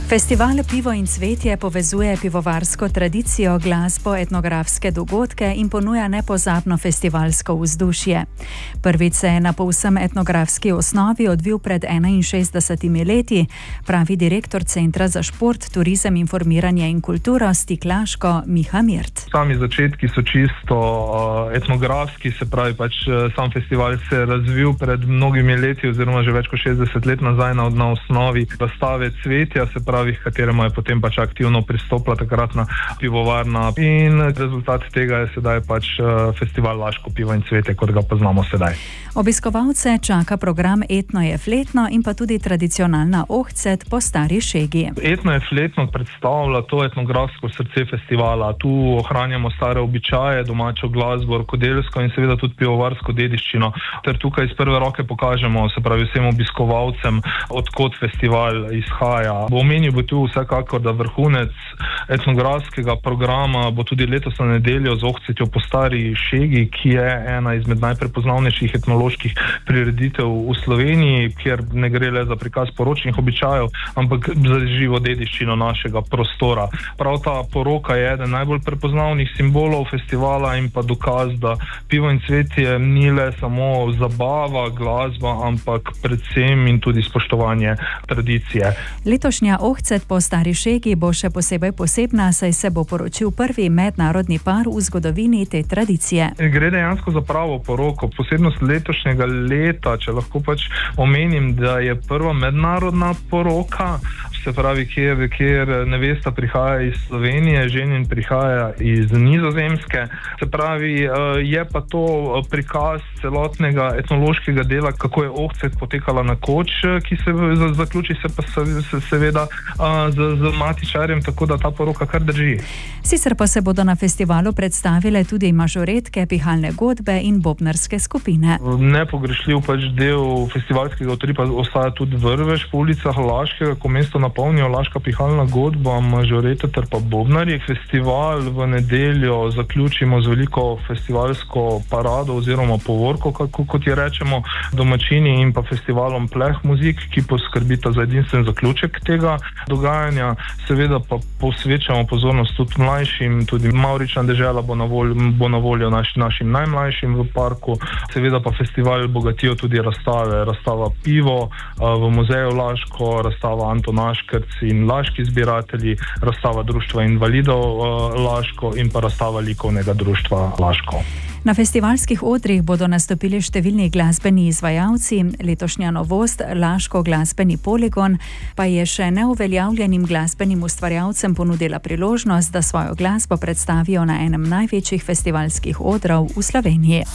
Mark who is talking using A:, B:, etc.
A: Festival Pivo in cvetje povezuje pivovarsko tradicijo, glasbo, etnografske dogodke in ponuja nepozabno festivalsko vzdušje. Prvič se je na povsem etnografski osnovi odvil pred 61 leti, pravi direktor Centra za šport, turizem, informiranje in kulturo Stik Laško Miha Mirt.
B: Sami začetki so čisto etnografski, se pravi sam festival se je razvil pred mnogimi leti oziroma že več kot 60 let nazaj na osnovi razstave cvetja, se pravi, kateremu je potem aktivno pristopila takratna pivovarna, in rezultat tega je sedaj festival Laško pivo in cvetje, kot ga poznamo sedaj.
A: Obiskovalce čaka program Etno je fletno in pa tudi tradicionalna ohcet po Stari Šegi.
B: Etno je fletno predstavlja to etnografsko srce festivala. Tu ohranjamo stare običaje, domačo glasbo, rokodelsko in seveda tudi pivovarsko dediščino, ter tukaj iz prve roke pokažemo, se pravi, vsem obiskovalcem, odkot festival izhaja. Omenil bo tu vsekakor, da vrhunec etnografskega programa bo tudi letos na nedeljo z ohcetjo po Stari Šegi, ki je ena izmed najprepoznavnejših etnoloških prireditev v Sloveniji, kjer ne gre le za prikaz poročnih običajev, ampak za živo dediščino našega prostora. Prav ta poroka je eden najbolj prepoznavnih simbolov festivala in pa dokaz, da pivo in cvetje ni le samo zabava, glasba, ampak predvsem in tudi spoštovanje tradicije.
A: Letošnja ohcet po Stari Šegi bo še posebej posebna, saj se bo poročil prvi mednarodni par v zgodovini te tradicije.
B: Gre dejansko za pravo poroko. Posebnost letošnjega leta, če lahko omenim, da je prva mednarodna poroka, se pravi, kjer nevesta prihaja iz Slovenije, ženin prihaja iz Nizozemske. Se pravi, je pa to prikaz celotnega etnološkega dela, kako je ohcet potekala nekoč, ki se zaključi se pa seveda z matičarjem, tako da ta poroka kar drži.
A: Sicer pa se bodo na festivalu predstavile tudi mažoretke, pihalne godbe in bobnarske skupine.
B: Nepogrešljiv del festivalskega utripa ostaja tudi vrvež po ulicah Laškega, ko mesto napolnijo laška pihalna godba, mažorete ter pa bobnarji. Festival v nedeljo zaključimo z veliko festivalsko parado oziroma povorko, kot je rečemo domačini, in pa festivalom Pleh muzik, ki poskrbita za edinstven zaključek tega dogajanja. Seveda pa posvečamo pozornost tudi mlajšim, tudi Mavrična dežela bo na voljo našim najmlajšim v parku. Seveda pa festival bogatijo tudi razstave. Razstava Pivo v muzeju Laško, razstava Anton Aškerc in Laški zbiratelji, razstava Društva invalidov Laško in pa razstava Likovnega društva Laško.
A: Na festivalskih odrih bodo nastopili številni glasbeni izvajalci. Letošnja novost, Laško glasbeni poligon, pa je še neuveljavljenim glasbenim ustvarjalcem ponudila priložnost, da svojo glasbo predstavijo na enem največjih festivalskih odrov v Sloveniji.